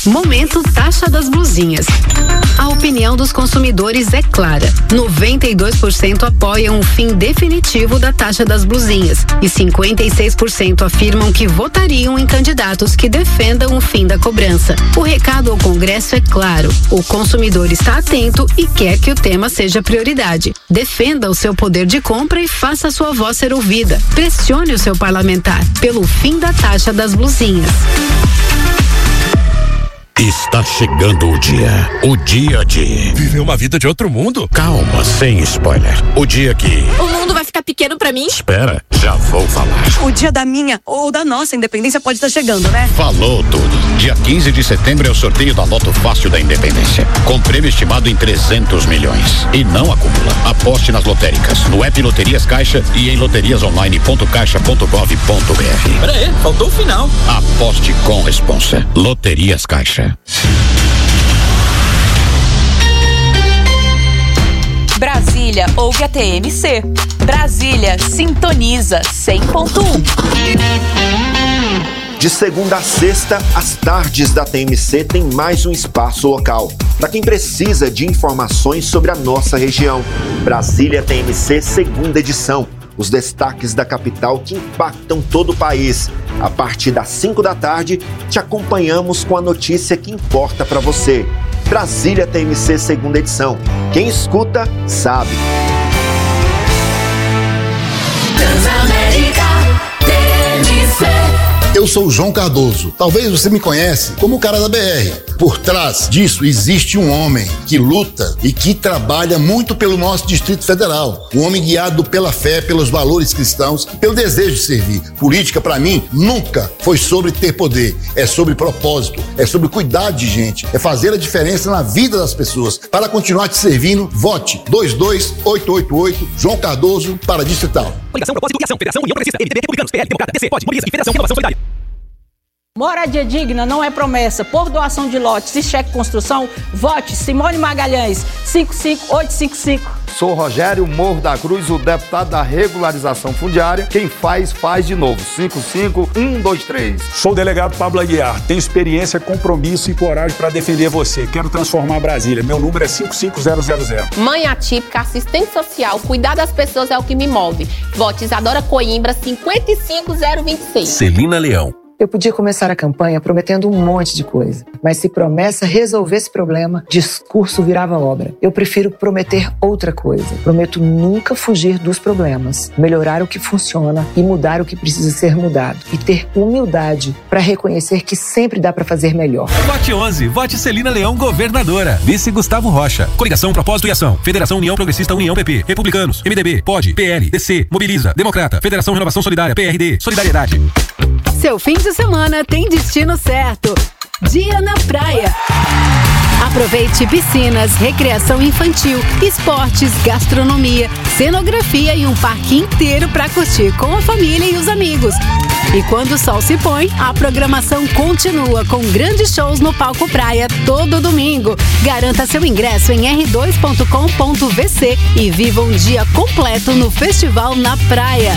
Momento Taxa das Blusinhas. A opinião dos consumidores é clara. 92% apoiam o fim definitivo da taxa das blusinhas e 56% afirmam que votariam em candidatos que defendam o fim da cobrança. O recado ao Congresso é claro. O consumidor está atento e quer que o tema seja prioridade. Defenda o seu poder de compra e faça a sua voz ser ouvida. Pressione o seu parlamentar pelo fim da taxa das blusinhas. Está chegando o dia de viver uma vida de outro mundo. Calma, sem spoiler. O dia que o mundo vai ficar pequeno pra mim? Espera, já vou falar. O dia da minha ou da nossa independência pode estar chegando, né? Falou tudo. Dia 15 de setembro é o sorteio da Loto Fácil da Independência, com prêmio estimado em 300 milhões. E não acumula. Aposte nas lotéricas, no app Loterias Caixa e em loteriasonline.caixa.gov.br. Peraí, faltou o final. Aposte com responsa. Loterias Caixa. Brasília ouve a TMC. Brasília sintoniza 100.1. De segunda a sexta, as tardes da TMC tem mais um espaço local para quem precisa de informações sobre a nossa região. Brasília TMC, segunda edição. Os destaques da capital que impactam todo o país. A partir das 5 da tarde, te acompanhamos com a notícia que importa para você. Brasília TMC, segunda edição. Quem escuta, sabe. Transamérica TMC. Eu sou o João Cardoso. Talvez você me conhece como o cara da BR. Por trás disso existe um homem que luta e que trabalha muito pelo nosso Distrito Federal. Um homem guiado pela fé, pelos valores cristãos, pelo desejo de servir. Política, para mim, nunca foi sobre ter poder. É sobre propósito, é sobre cuidar de gente, é fazer a diferença na vida das pessoas. Para continuar te servindo, vote 22888 João Cardoso para Distrital. Coligação, Propósito e Ação, Federação, União Progressista, MDB, Republicanos, PL, Democrata, DC, POD, Mobiliza e Federação Renovação Solidária. Moradia digna não é promessa. Por doação de lotes e cheque construção, vote Simone Magalhães, 55855. Sou Rogério Morro da Cruz, o deputado da regularização fundiária. Quem faz, faz de novo. 55123. Sou o delegado Pablo Aguiar. Tenho experiência, compromisso e coragem para defender você. Quero transformar Brasília. Meu número é 55000. Mãe atípica, assistente social, cuidar das pessoas é o que me move. Vote Isadora Coimbra, 55026. Celina Leão. Eu podia começar a campanha prometendo um monte de coisa, mas se promessa resolvesse problema, discurso virava obra. Eu prefiro prometer outra coisa. Prometo nunca fugir dos problemas, melhorar o que funciona e mudar o que precisa ser mudado. E ter humildade para reconhecer que sempre dá para fazer melhor. Vote 11. Vote Celina Leão, governadora. Vice Gustavo Rocha. Coligação, Propósito e Ação. Federação União Progressista, União PP. Republicanos. MDB. POD. PL. DC. Mobiliza. Democrata. Federação Renovação Solidária. PRD. Solidariedade. Seu fim de semana tem destino certo. Dia na praia. Aproveite piscinas, recreação infantil, esportes, gastronomia, cenografia e um parque inteiro para curtir com a família e os amigos. E quando o sol se põe, a programação continua com grandes shows no Palco Praia todo domingo. Garanta seu ingresso em r2.com.vc e viva um dia completo no Festival na Praia.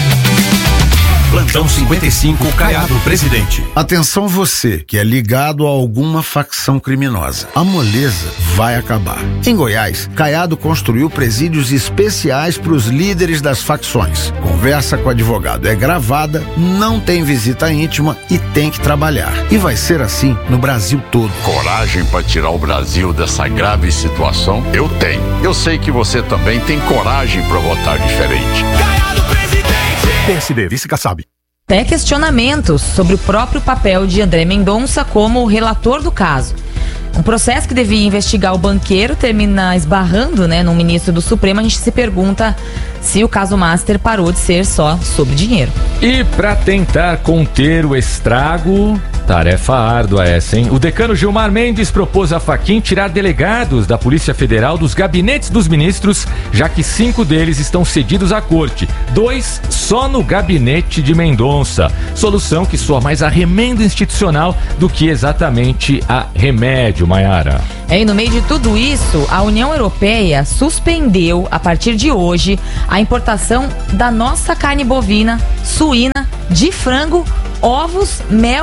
Plantão 55, Caiado Presidente. Atenção você que é ligado a alguma facção criminosa. A moleza vai acabar. Em Goiás, Caiado construiu presídios especiais para os líderes das facções. Conversa com o advogado é gravada, não tem visita íntima e tem que trabalhar. E vai ser assim no Brasil todo. Coragem para tirar o Brasil dessa grave situação? Eu tenho. Eu sei que você também tem coragem para votar diferente. Caiado Presidente! PSD, vice-Kassab. Até questionamentos sobre o próprio papel de André Mendonça como relator do caso. Um processo que devia investigar o banqueiro termina esbarrando, no ministro do Supremo. A gente se pergunta se o caso Master parou de ser só sobre dinheiro. E para tentar conter o estrago, tarefa árdua essa, hein? O decano Gilmar Mendes propôs a Fachin tirar delegados da Polícia Federal dos gabinetes dos ministros, já que 5 deles estão cedidos à corte, 2 só no gabinete de Mendonça. Solução que soa mais a remendo institucional do que exatamente a remédio, Maiara. E no meio de tudo isso, a União Europeia suspendeu, a partir de hoje, a importação da nossa carne bovina, suína, de frango, ovos, mel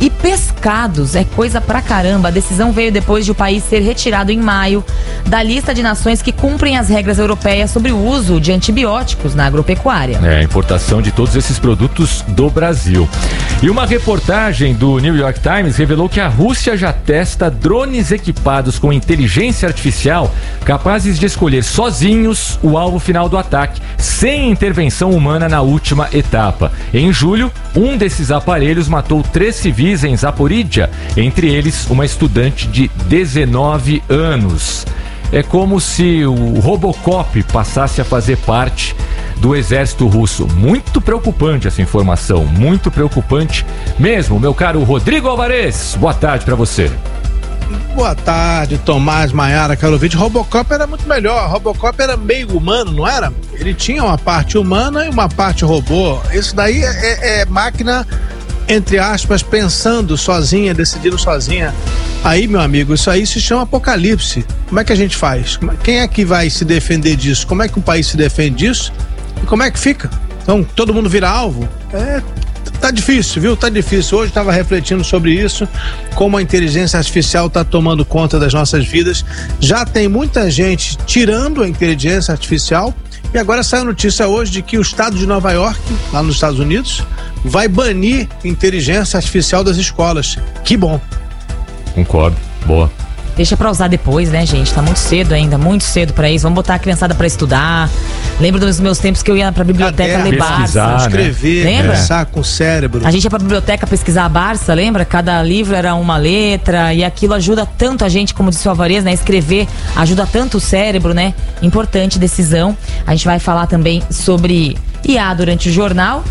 E pescados é coisa pra caramba. A decisão veio depois de o país ser retirado em maio da lista de nações que cumprem as regras europeias sobre o uso de antibióticos na agropecuária. A importação de todos esses produtos do Brasil. E uma reportagem do New York Times revelou que a Rússia já testa drones equipados com inteligência artificial capazes de escolher sozinhos o alvo final do ataque, sem intervenção humana na última etapa. Em julho, um desses aparelhos matou 3 civis em Zaporídia, entre eles uma estudante de 19 anos. É como se o Robocop passasse a fazer parte do exército russo. Muito preocupante essa informação, muito preocupante mesmo, meu caro Rodrigo Alvarez. Boa tarde para você. Boa tarde, Tomás, Maiara, Carovite. Robocop era muito melhor. Robocop era meio humano, não era? Ele tinha uma parte humana e uma parte robô. Isso daí é máquina, entre aspas, pensando sozinha, decidindo sozinha. Aí, meu amigo, isso aí se chama apocalipse. Como é que a gente faz? Quem é que vai se defender disso? Como é que um país se defende disso? E como é que fica? Então, todo mundo vira alvo? Tá difícil, viu? Tá difícil. Hoje estava refletindo sobre isso, como a inteligência artificial está tomando conta das nossas vidas. Já tem muita gente tirando a inteligência artificial. E agora saiu a notícia hoje de que o estado de Nova York, lá nos Estados Unidos, vai banir inteligência artificial das escolas. Que bom. Concordo. Boa. Deixa pra usar depois, né, gente? Tá muito cedo ainda, muito cedo pra isso. Vamos botar a criançada pra estudar. Lembro dos meus tempos que eu ia pra biblioteca ler Barça. Escrever, lembra? Pensar com o cérebro. A gente ia pra biblioteca pesquisar a Barça, lembra? Cada livro era uma letra e aquilo ajuda tanto a gente, como disse o Alvarez, né? Escrever ajuda tanto o cérebro, né? Importante decisão. A gente vai falar também sobre IA durante o jornal.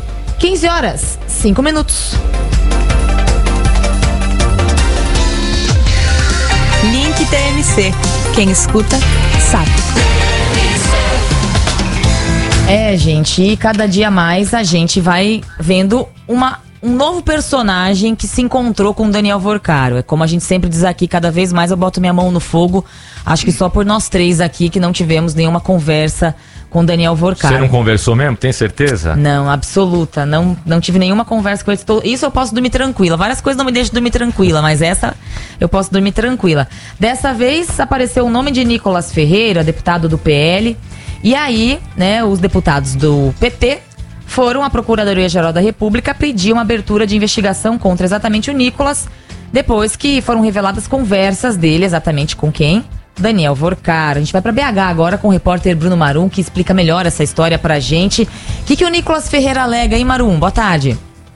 15h05. Link TMC. Quem escuta, sabe. Gente, e cada dia mais a gente vai vendo um novo personagem que se encontrou com o Daniel Vorcaro. É como a gente sempre diz aqui, cada vez mais eu boto minha mão no fogo. Acho que só por nós 3 aqui que não tivemos nenhuma conversa com o Daniel Vorcaro. Você não conversou mesmo? Tem certeza? Não, absoluta. Não tive nenhuma conversa com ele. Isso eu posso dormir tranquila. Várias coisas não me deixam dormir tranquila, mas essa eu posso dormir tranquila. Dessa vez apareceu o nome de Nicolas Ferreira, deputado do PL. E aí, né, os deputados do PT foram à Procuradoria-Geral da República pedir uma abertura de investigação contra exatamente o Nicolas, depois que foram reveladas conversas dele exatamente com quem? Daniel Vorcaro. A gente vai pra BH agora com o repórter Bruno Marum, que explica melhor essa história pra gente. O que o Nicolas Ferreira alega, hein, Marum? Boa tarde.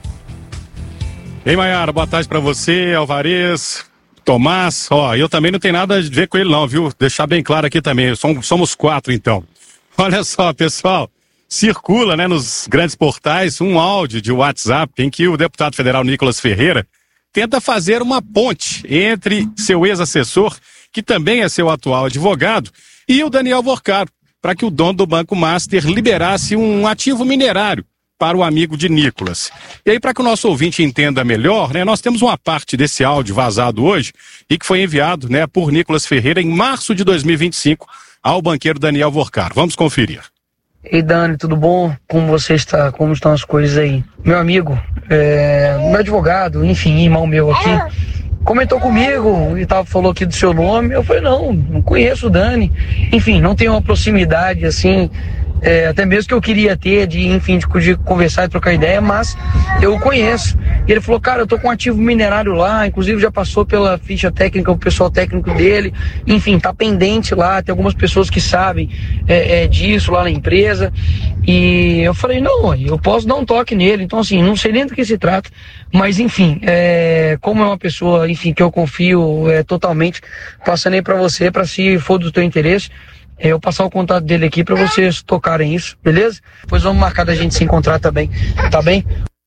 Ei, Maiara, boa tarde pra você, Alvarez, Tomás. Eu também não tenho nada a ver com ele não, viu? Deixar bem claro aqui também, somos 4 então. Olha só, pessoal, circula, né, nos grandes portais um áudio de WhatsApp em que o deputado federal Nicolas Ferreira tenta fazer uma ponte entre seu ex-assessor, que também é seu atual advogado, e o Daniel Vorcaro, para que o dono do Banco Master liberasse um ativo minerário para o amigo de Nicolas. E aí, para que o nosso ouvinte entenda melhor, né, nós temos uma parte desse áudio vazado hoje e que foi enviado, né, por Nicolas Ferreira em março de 2025 ao banqueiro Daniel Vorcaro. Vamos conferir. Ei, Dani, tudo bom? Como você está? Como estão as coisas aí? Meu amigo, meu advogado, enfim, irmão meu aqui, comentou comigo e falou aqui do seu nome. Eu falei, não conheço o Dani. Enfim, não tenho uma proximidade assim, até mesmo que eu queria ter, de conversar e trocar ideia, mas eu o conheço. E ele falou, cara, eu tô com um ativo minerário lá, inclusive já passou pela ficha técnica, o pessoal técnico dele, enfim, tá pendente lá, tem algumas pessoas que sabem disso lá na empresa. E eu falei, não, eu posso dar um toque nele. Então, assim, não sei nem do que se trata, mas enfim, como é uma pessoa, enfim, que eu confio totalmente, passando aí pra você, pra se for do teu interesse, eu passar o contato dele aqui pra vocês tocarem isso, beleza? Depois vamos marcar da gente se encontrar também, tá bem?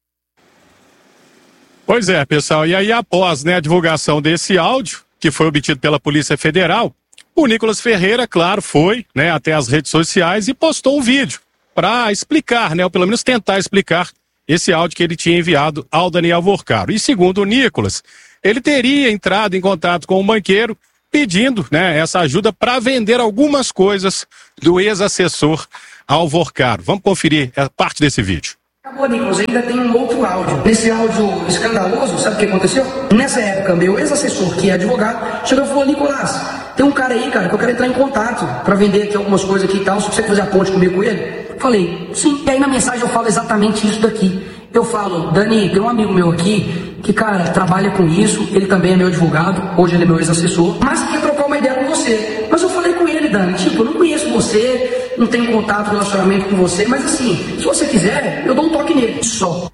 Pois é, pessoal, e aí após, né, a divulgação desse áudio, que foi obtido pela Polícia Federal, o Nicolas Ferreira, claro, foi, né, até as redes sociais e postou um vídeo para explicar, né, ou pelo menos tentar explicar esse áudio que ele tinha enviado ao Daniel Vorcaro. E segundo o Nicolas, ele teria entrado em contato com o banqueiro pedindo, né, essa ajuda para vender algumas coisas do ex-assessor ao Vorcaro. Vamos conferir parte desse vídeo. Acabou, Nicolas, ainda tem um outro áudio. Nesse áudio escandaloso, sabe o que aconteceu? Nessa época, meu ex-assessor, que é advogado, chegou e falou: Nicolas, tem um cara aí, cara, que eu quero entrar em contato pra vender aqui algumas coisas aqui e tal, se você fazer a ponte comigo com ele. Falei, sim. E aí na mensagem eu falo exatamente isso daqui. Eu falo: Dani, tem um amigo meu aqui que, cara, trabalha com isso, ele também é meu advogado, hoje ele é meu ex-assessor, mas quer trocar uma ideia com você. Mas eu falei com ele, Dani, tipo, eu não conheço você, não tenho contato, relacionamento com você, mas assim, se você quiser, eu dou um toque nele, só.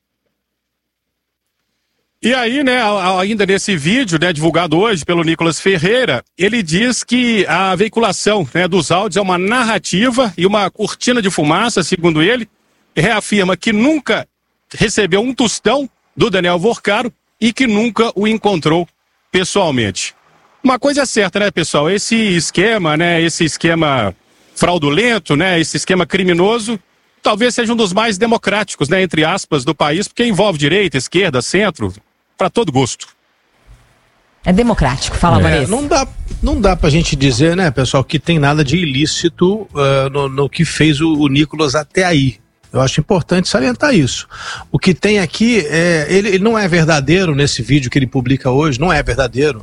E aí, né, ainda nesse vídeo, né, divulgado hoje pelo Nicolas Ferreira, ele diz que a veiculação, né, dos áudios é uma narrativa e uma cortina de fumaça, segundo ele, reafirma que nunca recebeu um tostão do Daniel Vorcaro e que nunca o encontrou pessoalmente. Uma coisa é certa, né, pessoal? Esse esquema fraudulento, né, esse esquema criminoso, talvez seja um dos mais democráticos, né, entre aspas, do país, porque envolve direita, esquerda, centro, para todo gosto. É democrático, fala, Vanessa. Não dá pra gente dizer, né, pessoal, que tem nada de ilícito no que fez o Nicolas até aí. Eu acho importante salientar isso. O que tem aqui, ele não é verdadeiro nesse vídeo que ele publica hoje, não é verdadeiro.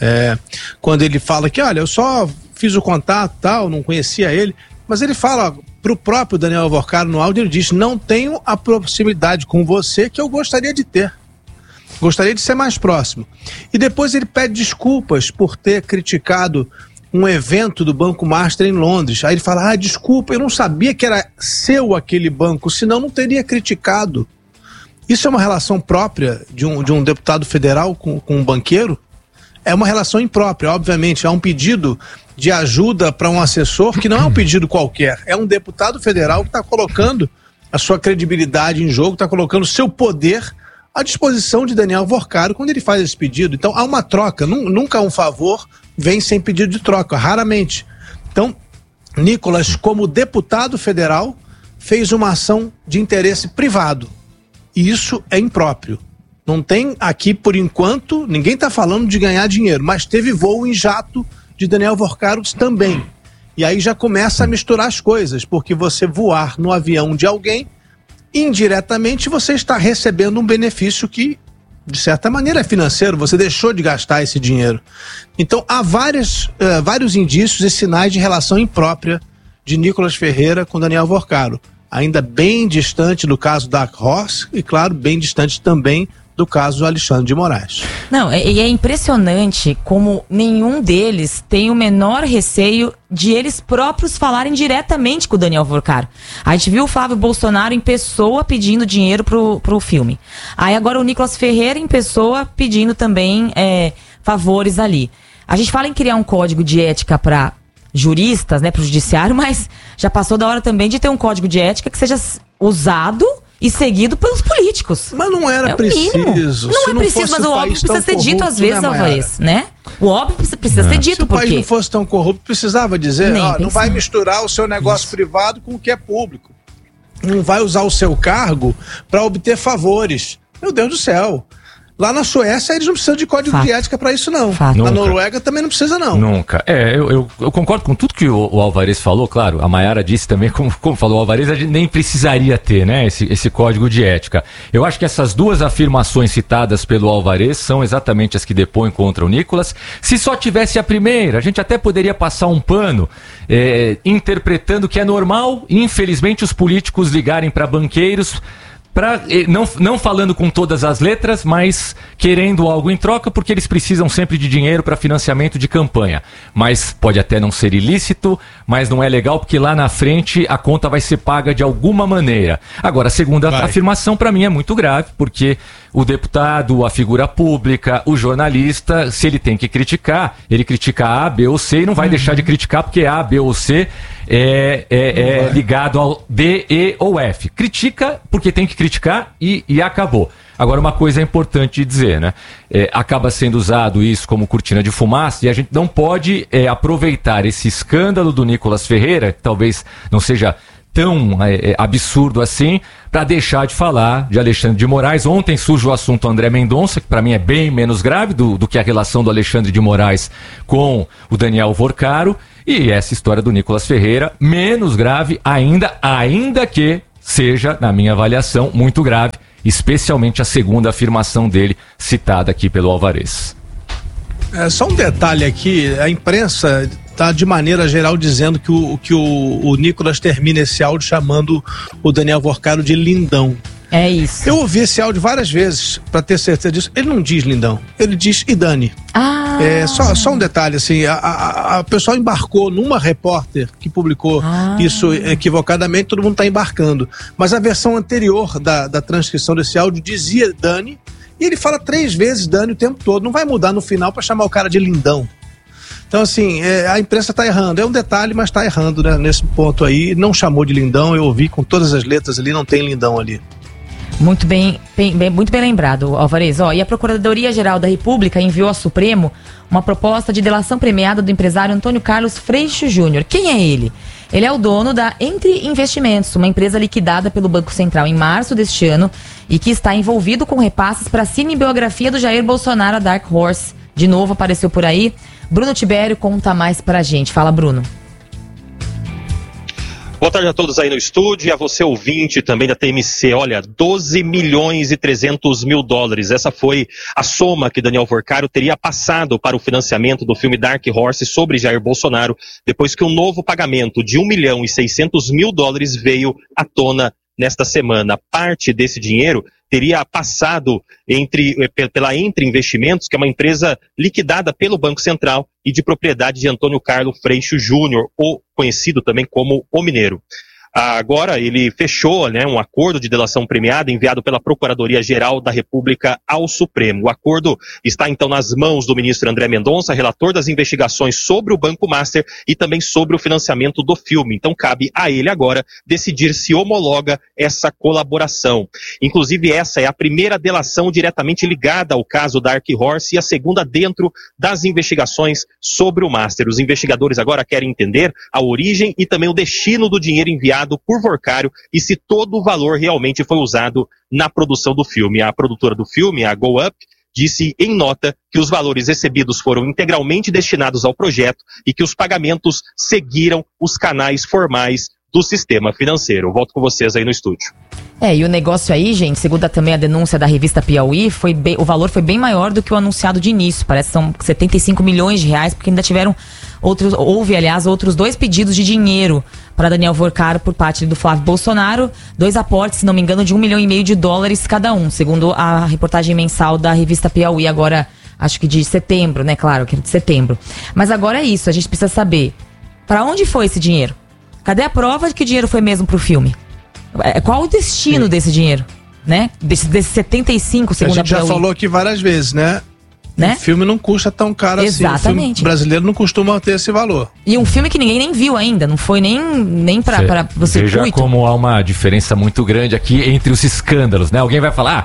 Quando ele fala que, olha, eu só fiz o contato, tal, não conhecia ele, mas ele fala pro próprio Daniel Vorcaro no áudio, ele diz: não tenho a proximidade com você que eu gostaria de ter. Gostaria de ser mais próximo. E depois ele pede desculpas por ter criticado um evento do Banco Master em Londres. Aí ele fala: desculpa, eu não sabia que era seu aquele banco, senão não teria criticado. Isso é uma relação própria de um deputado federal com um banqueiro? É uma relação imprópria, obviamente. Há um pedido de ajuda para um assessor que não é um pedido qualquer. É um deputado federal que está colocando a sua credibilidade em jogo, está colocando o seu poder à disposição de Daniel Vorcaro quando ele faz esse pedido. Então há uma troca, nunca um favor vem sem pedido de troca, raramente. Então, Nicolas, como deputado federal, fez uma ação de interesse privado. E isso é impróprio. Não tem aqui, por enquanto, ninguém está falando de ganhar dinheiro, mas teve voo em jato de Daniel Vorcaro também. E aí já começa a misturar as coisas, porque você voar no avião de alguém, indiretamente você está recebendo um benefício que, de certa maneira, é financeiro, você deixou de gastar esse dinheiro. Então há vários indícios e sinais de relação imprópria de Nicolas Ferreira com Daniel Vorcaro, ainda bem distante do caso da Horse e, claro, bem distante também do caso do Alexandre de Moraes. Não, e é impressionante como nenhum deles tem o menor receio de eles próprios falarem diretamente com o Daniel Vorcaro. A gente viu o Flávio Bolsonaro em pessoa pedindo dinheiro pro filme. Aí agora o Nicolas Ferreira em pessoa pedindo também favores ali. A gente fala em criar um código de ética para juristas, né, pro judiciário, mas já passou da hora também de ter um código de ética que seja usado e seguido pelos políticos. Mas não era preciso. Não é preciso, mas o óbvio precisa ser dito às vezes, Alvarez, né? O óbvio precisa ser dito. Se o país não fosse tão corrupto, precisava dizer, não vai misturar o seu negócio privado com o que é público. Não vai usar o seu cargo para obter favores. Meu Deus do céu. Lá na Suécia eles não precisam de código de ética para isso, não. Na Noruega também não precisa, não. Nunca. Eu concordo com tudo que o Alvarez falou, claro. A Mayara disse também, como falou o Alvarez, a gente nem precisaria ter, né, esse código de ética. Eu acho que essas duas afirmações citadas pelo Alvarez são exatamente as que depõem contra o Nicolas. Se só tivesse a primeira, a gente até poderia passar um pano interpretando que é normal, infelizmente, os políticos ligarem para banqueiros, não falando com todas as letras, mas querendo algo em troca, porque eles precisam sempre de dinheiro para financiamento de campanha. Mas pode até não ser ilícito, mas não é legal porque lá na frente a conta vai ser paga de alguma maneira. Agora, a segunda afirmação para mim é muito grave, porque o deputado, a figura pública, o jornalista, se ele tem que criticar, ele critica A, B ou C e não vai deixar de criticar porque A, B ou C é ligado ao D, E ou F. Critica porque tem que criticar e acabou. Agora, uma coisa é importante dizer, né? Acaba sendo usado isso como cortina de fumaça e a gente não pode aproveitar esse escândalo do Nicolas Ferreira, que talvez não seja tão absurdo assim, para deixar de falar de Alexandre de Moraes. Ontem surge o assunto André Mendonça, que para mim é bem menos grave do que a relação do Alexandre de Moraes com o Daniel Vorcaro, e essa história do Nicolas Ferreira, menos grave ainda que seja, na minha avaliação, muito grave, especialmente a segunda afirmação dele, citada aqui pelo Alvarez. Só um detalhe aqui, a imprensa está de maneira geral dizendo que o Nicolas termina esse áudio chamando o Daniel Vorcaro de lindão. É isso. Eu ouvi esse áudio várias vezes para ter certeza disso. Ele não diz lindão, ele diz e Dani. Só um detalhe, assim, a pessoa embarcou numa repórter que publicou isso equivocadamente, todo mundo está embarcando. Mas a versão anterior da transcrição desse áudio dizia Dani, e ele fala 3 vezes Dani o tempo todo. Não vai mudar no final para chamar o cara de lindão. Então, assim, a imprensa está errando. É um detalhe, mas está errando, né, nesse ponto aí. Não chamou de lindão, eu ouvi com todas as letras ali, não tem lindão ali. Muito bem lembrado, Alvarez. E a Procuradoria-Geral da República enviou ao Supremo uma proposta de delação premiada do empresário Antônio Carlos Freixo Júnior. Quem é ele? Ele é o dono da Entre Investimentos, uma empresa liquidada pelo Banco Central em março deste ano e que está envolvido com repasses para a cinebiografia do Jair Bolsonaro, a Dark Horse. De novo apareceu por aí. Bruno Tibério conta mais pra gente. Fala, Bruno. Boa tarde a todos aí no estúdio e a você ouvinte também da TMC. Olha, 12 milhões e 300 mil dólares. Essa foi a soma que Daniel Vorcaro teria passado para o financiamento do filme Dark Horse sobre Jair Bolsonaro, depois que um novo pagamento de 1 milhão e 600 mil dólares veio à tona nesta semana. Parte desse dinheiro teria passado pela Entre Investimentos, que é uma empresa liquidada pelo Banco Central e de propriedade de Antônio Carlos Freixo Júnior, ou conhecido também como O Mineiro. Agora ele fechou, um acordo de delação premiada enviado pela Procuradoria-Geral da República ao Supremo. O acordo está então nas mãos do ministro André Mendonça, relator das investigações sobre o Banco Master e também sobre o financiamento do filme. Então cabe a ele agora decidir se homologa essa colaboração. Inclusive essa é a primeira delação diretamente ligada ao caso Dark Horse e a segunda dentro das investigações sobre o Master. Os investigadores agora querem entender a origem e também o destino do dinheiro enviado por Vorcaro e se todo o valor realmente foi usado na produção do filme. A produtora do filme, a Go Up, disse em nota que os valores recebidos foram integralmente destinados ao projeto e que os pagamentos seguiram os canais formais do sistema financeiro. Volto com vocês aí no estúdio. E o negócio aí, gente, segundo também a denúncia da revista Piauí, o valor foi bem maior do que o anunciado de início. Parece que são 75 milhões de reais, porque ainda tiveram outros 2 pedidos de dinheiro para Daniel Vorcaro por parte do Flávio Bolsonaro. 2 aportes, se não me engano, de $1,5 milhão cada um, segundo a reportagem mensal da revista Piauí, agora, acho que de setembro, né? Claro, que é de setembro. Mas agora é isso, a gente precisa saber para onde foi esse dinheiro? Cadê a prova de que o dinheiro foi mesmo pro filme? Qual o destino desse dinheiro? Né? Desse 75, segundo a gente já falou aqui várias vezes, né? O filme não custa tão caro assim. Exatamente. O filme brasileiro não costuma ter esse valor. E um filme que ninguém nem viu ainda, não foi nem pra você veja como há uma diferença muito grande aqui entre os escândalos, né? Alguém vai falar,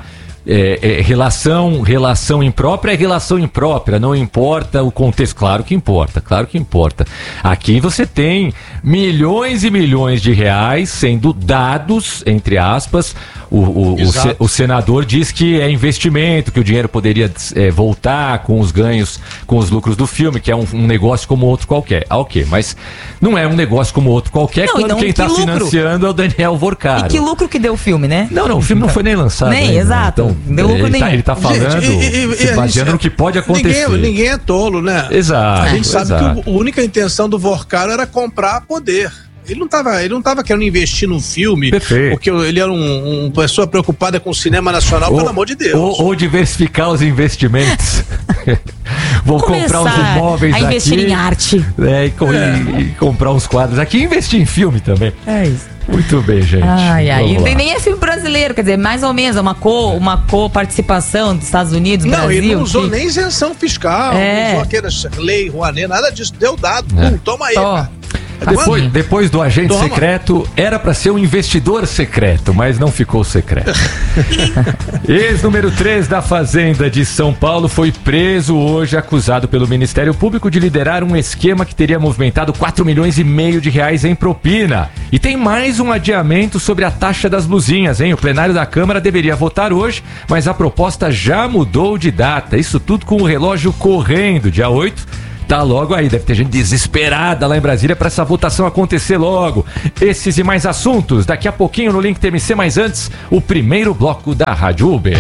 relação imprópria é relação imprópria, não importa o contexto. Claro que importa. Aqui você tem milhões e milhões de reais sendo dados, entre aspas. O senador diz que é investimento, que o dinheiro poderia voltar com os ganhos, com os lucros do filme, que é um negócio como outro qualquer. Ok, mas não é um negócio como outro qualquer quando quem está financiando é o Daniel Vorcaro. E que lucro que deu o filme, né? Não, o filme não foi nem lançado. Exato. Então, deu lucro nenhum. Ele tá falando, se baseando no que pode acontecer. Ninguém é tolo, né? Exato. A gente sabe que a única intenção do Vorcaro era comprar poder. Ele não tava querendo investir no filme. Perfeito. Porque ele era uma pessoa preocupada com o cinema nacional, pelo amor de Deus. Ou diversificar os investimentos. Vou comprar uns imóveis aqui. A investir em arte. E comprar uns quadros aqui e investir em filme também. É isso. Muito bem, gente. E nem é filme brasileiro, quer dizer, mais ou menos, uma co-participação dos Estados Unidos, Brasil. Não, e não usou nem isenção fiscal, não usou aquela lei Rouanet, nada disso, deu dado. Toma aí, cara. Depois do agente secreto, era para ser um investidor secreto, mas não ficou secreto. Ex-número 3 da Fazenda de São Paulo foi preso hoje, acusado pelo Ministério Público de liderar um esquema que teria movimentado 4,5 milhões de reais em propina. E tem mais um adiamento sobre a taxa das blusinhas, hein? O plenário da Câmara deveria votar hoje, mas a proposta já mudou de data. Isso tudo com o relógio correndo. Dia 8 tá logo aí. Deve ter gente desesperada lá em Brasília para essa votação acontecer logo. Esses e mais assuntos daqui a pouquinho no Link TMC, mas antes, o primeiro bloco da Rádio Uber.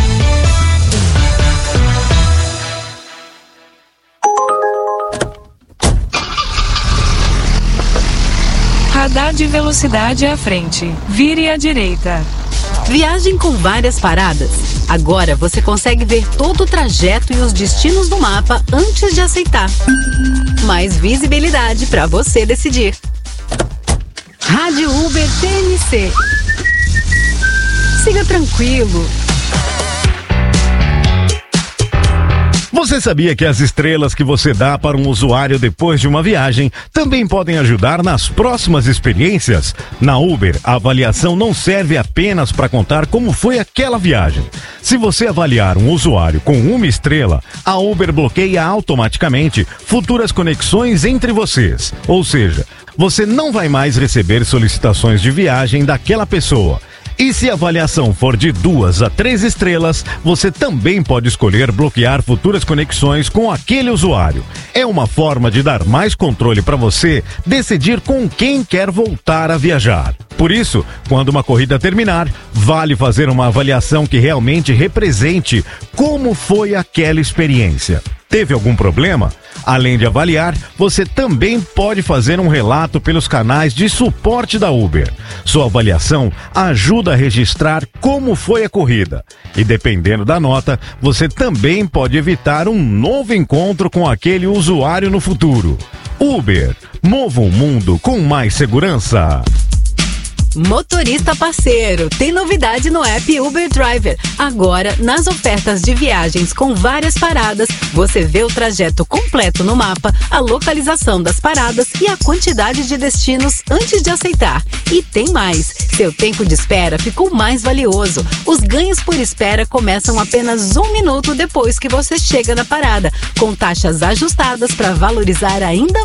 Radar de velocidade à frente. Vire à direita. Viagem com várias paradas. Agora você consegue ver todo o trajeto e os destinos do mapa antes de aceitar. Mais visibilidade para você decidir. Rádio Uber TMC. Siga tranquilo. Você sabia que as estrelas que você dá para um usuário depois de uma viagem também podem ajudar nas próximas experiências? Na Uber, a avaliação não serve apenas para contar como foi aquela viagem. Se você avaliar um usuário com 1 estrela, a Uber bloqueia automaticamente futuras conexões entre vocês. Ou seja, você não vai mais receber solicitações de viagem daquela pessoa. E se a avaliação for de 2 a 3 estrelas, você também pode escolher bloquear futuras conexões com aquele usuário. É uma forma de dar mais controle para você decidir com quem quer voltar a viajar. Por isso, quando uma corrida terminar, vale fazer uma avaliação que realmente represente como foi aquela experiência. Teve algum problema? Além de avaliar, você também pode fazer um relato pelos canais de suporte da Uber. Sua avaliação ajuda a registrar como foi a corrida. E dependendo da nota, você também pode evitar um novo encontro com aquele usuário no futuro. Uber, mova o mundo com mais segurança. Motorista parceiro, tem novidade no app Uber Driver. Agora, nas ofertas de viagens com várias paradas, você vê o trajeto completo no mapa, a localização das paradas e a quantidade de destinos antes de aceitar. E tem mais, seu tempo de espera ficou mais valioso. Os ganhos por espera começam apenas 1 minuto depois que você chega na parada, com taxas ajustadas para valorizar ainda